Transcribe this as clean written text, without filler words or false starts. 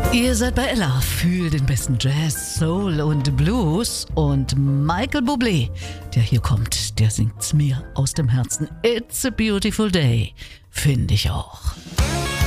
Ihr seid bei Ella für den besten Jazz, Soul und Blues. Und Michael Bublé, der hier kommt, der singt's mir aus dem Herzen. It's a beautiful day, finde ich auch.